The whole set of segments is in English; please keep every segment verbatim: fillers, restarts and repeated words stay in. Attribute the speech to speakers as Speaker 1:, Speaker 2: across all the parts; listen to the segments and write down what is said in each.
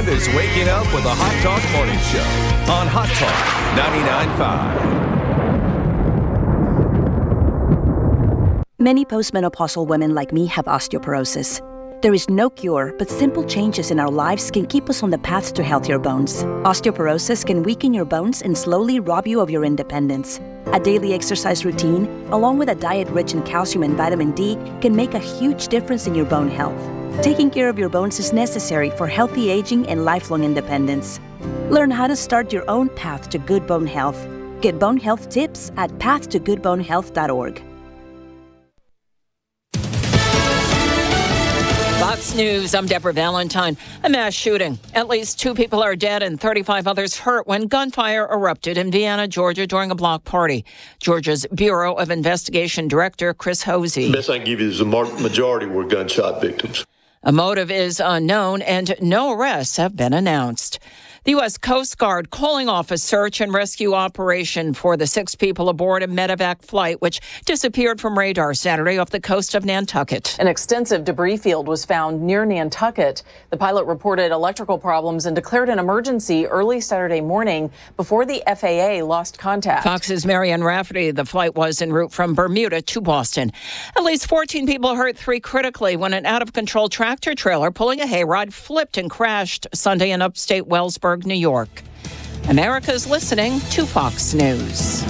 Speaker 1: weekend is waking up with a Hot Talk Morning Show on Hot Talk ninety-nine point five.
Speaker 2: Many postmenopausal women like me have osteoporosis. There is no cure, but simple changes in our lives can keep us on the path to healthier bones. Osteoporosis can weaken your bones and slowly rob you of your independence. A daily exercise routine, along with a diet rich in calcium and vitamin D, can make a huge difference in your bone health. Taking care of your bones is necessary for healthy aging and lifelong independence. Learn how to start your own path to good bone health. Get bone health tips at path to good bone health dot org.
Speaker 3: Fox News, I'm Deborah Valentine. A mass shooting. At least two people are dead and thirty-five others hurt when gunfire erupted in Vienna, Georgia during a block party. Georgia's Bureau of Investigation Director Chris Hosey.
Speaker 4: The best I can give you is the majority were gunshot victims.
Speaker 3: A motive is unknown and no arrests have been announced. The U S. Coast Guard calling off a search and rescue operation for the six people aboard a medevac flight which disappeared from radar Saturday off the coast of Nantucket.
Speaker 5: An extensive debris field was found near Nantucket. The pilot reported electrical problems and declared an emergency early Saturday morning before the F A A lost contact.
Speaker 3: Fox's Marianne Rafferty. The flight was en route from Bermuda to Boston. At least fourteen people hurt, three critically, when an out-of-control tractor trailer pulling a hayride flipped and crashed Sunday in upstate Wellsburg, New York. America's listening to Fox News.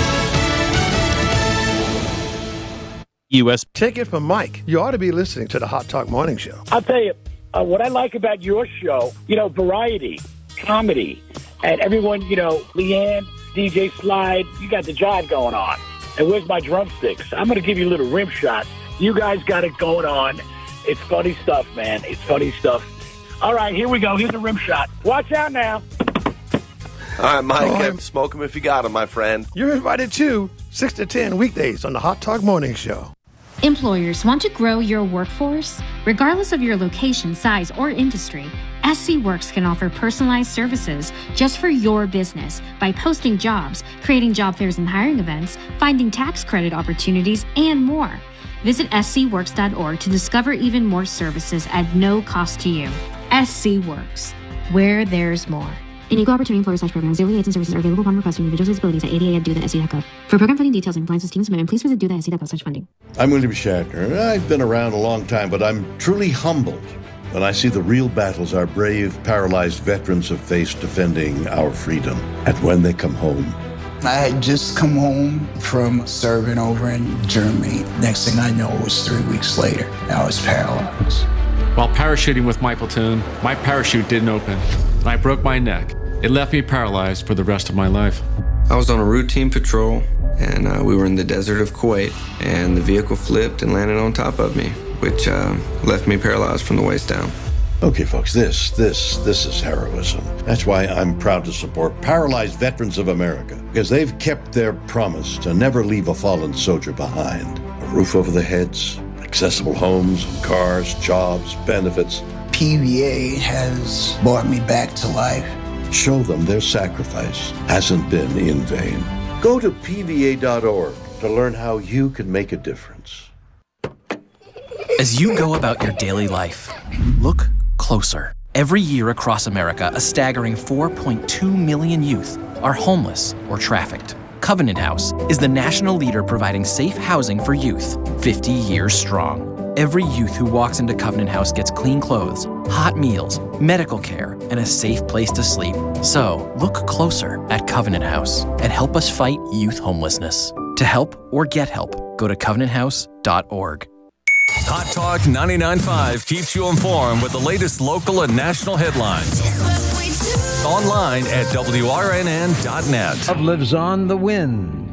Speaker 6: U S
Speaker 7: Take it from Mike. You ought to be listening to the Hot Talk Morning Show.
Speaker 8: I'll tell you, uh, what I like about your show, you know, variety, comedy, and everyone, you know, Leanne, D J Slide, you got the jive going on. And where's my drumsticks? I'm going to give you a little rim shot. You guys got it going on. It's funny stuff, man. It's funny stuff. All right, here we go. Here's a rim shot. Watch out now.
Speaker 9: All right, Mike,
Speaker 7: Oh,
Speaker 9: uh, smoke them if you got them, my friend.
Speaker 7: You're invited to six to ten weekdays on the Hot Talk Morning Show.
Speaker 10: Employers want to grow your workforce? Regardless of your location, size, or industry, S C Works can offer personalized services just for your business by posting jobs, creating job fairs and hiring events, finding tax credit opportunities, and more. Visit S C works dot org to discover even more services at no cost to you. S C Works, where there's more. An equal opportunity employer slash program. Auxiliary aids and services are available upon request from individuals with disabilities at A D A at do the S C dot gov. For program funding details and compliance with Steven's amendment, please visit do the S C dot gov slash funding.
Speaker 11: I'm William Shatner. I've been around a long time, but I'm truly humbled when I see the real battles our brave, paralyzed veterans have faced defending our freedom. And when they come home,
Speaker 12: I had just come home from serving over in Germany. Next thing I know, it was three weeks later. I was paralyzed.
Speaker 13: While parachuting with my platoon, my parachute didn't open, and I broke my neck. It left me paralyzed for the rest of my life.
Speaker 14: I was on a routine patrol, and uh, we were in the desert of Kuwait, and the vehicle flipped and landed on top of me, which uh, left me paralyzed from the waist down.
Speaker 11: Okay, folks, this, this, this is heroism. That's why I'm proud to support Paralyzed Veterans of America, because they've kept their promise to never leave a fallen soldier behind. A roof over their heads, accessible homes, cars, jobs, benefits.
Speaker 12: P V A has brought me back to life.
Speaker 11: Show them their sacrifice hasn't been in vain. Go to P V A dot org to learn how you can make a difference.
Speaker 15: As you go about your daily life, look closer. Every year across America, a staggering four point two million youth are homeless or trafficked. Covenant House is the national leader providing safe housing for youth, fifty years strong. Every youth who walks into Covenant House gets clean clothes, hot meals, medical care, and a safe place to sleep. So, look closer at Covenant House and help us fight youth homelessness. To help or get help, go to covenant house dot org.
Speaker 1: Hot Talk ninety-nine point five keeps you informed with the latest local and national headlines. Online at W R N N dot net.
Speaker 16: Love lives on the wind.